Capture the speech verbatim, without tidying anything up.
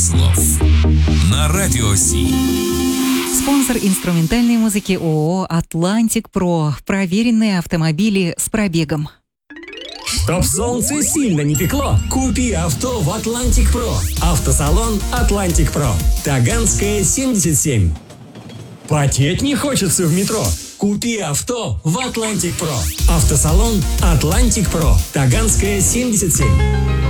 Козлов. На Радио Си. Спонсор инструментальной музыки ООО «Атлантик Про». Проверенные автомобили с пробегом. Чтоб солнце сильно не пекло, купи авто в «Атлантик Про». Автосалон «Атлантик Про». Таганская, семьдесят семь. Потеть не хочется в метро? Купи авто в «Атлантик Про». Автосалон «Атлантик Про». Таганская, семьдесят семь.